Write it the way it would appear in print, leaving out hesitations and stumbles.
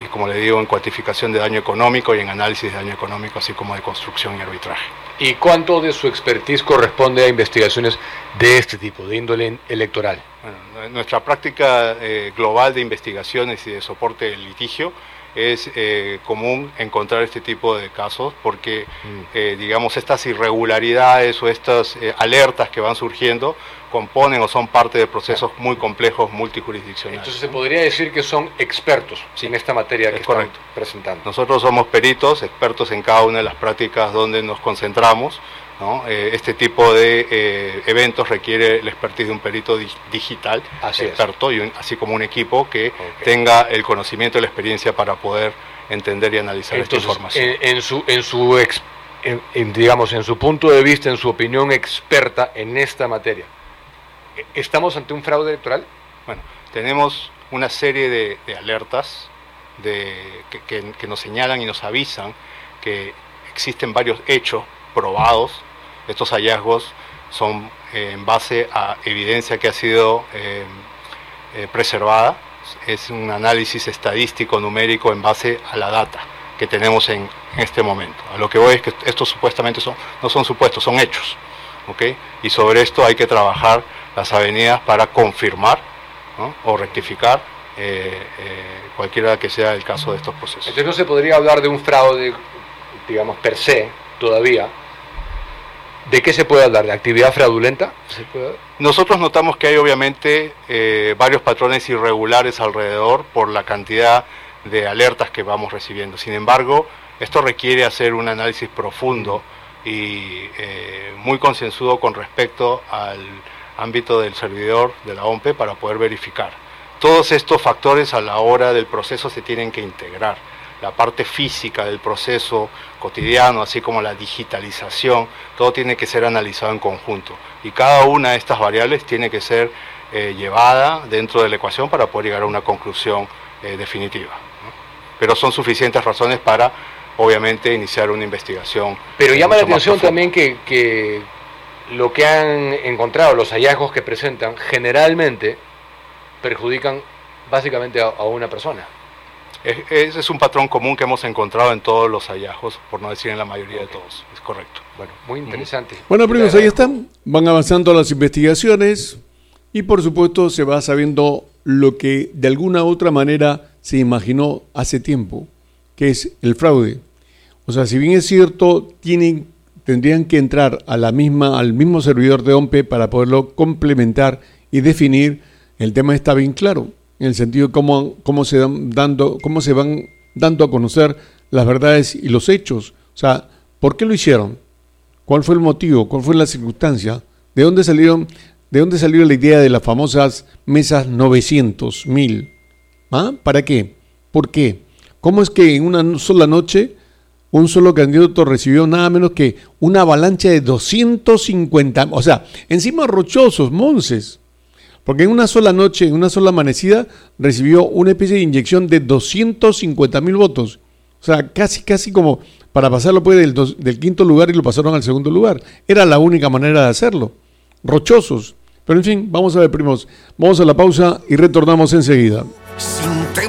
como le digo, en cuantificación de daño económico y en análisis de daño económico, así como de construcción y arbitraje. ¿Y cuánto de su expertise corresponde a investigaciones de este tipo, de índole electoral? Bueno, nuestra práctica global de investigaciones y de soporte del litigio es común encontrar este tipo de casos porque, digamos, estas irregularidades o estas alertas que van surgiendo componen o son parte de procesos muy complejos multijurisdiccionales. Entonces se podría decir que son expertos en esta materia que están presentando. Nosotros somos peritos, expertos en cada una de las prácticas donde nos concentramos, ¿no? Este tipo de eventos requiere el expertise de un perito digital, experto, así como un equipo que tenga el conocimiento y la experiencia para poder entender y analizar esta información. Digamos, en su punto de vista, en su opinión experta en esta materia, ¿estamos ante un fraude electoral? Bueno, tenemos una serie de alertas que nos señalan y nos avisan que existen varios hechos probados. Estos hallazgos son en base a evidencia que ha sido preservada. Es un análisis estadístico, numérico, en base a la data que tenemos en este momento. A lo que voy es que estos supuestamente no son supuestos, son hechos, ¿okay? Y sobre esto hay que trabajar las avenidas para confirmar, ¿no? O rectificar cualquiera que sea el caso de estos procesos. Entonces no se podría hablar de un fraude, digamos, per se, todavía. ¿De qué se puede hablar? ¿De actividad fraudulenta? Nosotros notamos que hay obviamente varios patrones irregulares alrededor por la cantidad de alertas que vamos recibiendo. Sin embargo, esto requiere hacer un análisis profundo y muy concienzudo con respecto al ámbito del servidor de la OMPE para poder verificar. Todos estos factores a la hora del proceso se tienen que integrar. La parte física del proceso cotidiano, así como la digitalización, todo tiene que ser analizado en conjunto. Y cada una de estas variables tiene que ser llevada dentro de la ecuación para poder llegar a una conclusión definitiva, ¿no? Pero son suficientes razones para, obviamente, iniciar una investigación. Pero llama la atención también que lo que han encontrado, los hallazgos que presentan, generalmente perjudican básicamente a una persona. Ese es un patrón común que hemos encontrado en todos los hallazgos, por no decir en la mayoría de todos. Es correcto. Bueno, muy interesante. Bueno, primos, ahí están. Van avanzando las investigaciones y, por supuesto, se va sabiendo lo que de alguna u otra manera se imaginó hace tiempo, que es el fraude. O sea, si bien es cierto, tendrían que entrar al mismo servidor de OMPE para poderlo complementar y definir. El tema está bien claro, en el sentido de cómo se van dando a conocer las verdades y los hechos. O sea, ¿por qué lo hicieron? ¿Cuál fue el motivo? ¿Cuál fue la circunstancia? ¿De dónde salió la idea de las famosas mesas 900.000? ¿Ah? ¿Para qué? ¿Por qué? ¿Cómo es que en una sola noche un solo candidato recibió nada menos que una avalancha de 250, o sea, encima rochosos, monces? Porque en una sola noche, en una sola amanecida, recibió una especie de inyección de 250.000 votos. O sea, casi como para pasarlo pues del quinto lugar y lo pasaron al segundo lugar. Era la única manera de hacerlo. Rochosos. Pero en fin, vamos a ver, primos. Vamos a la pausa y retornamos enseguida. Sin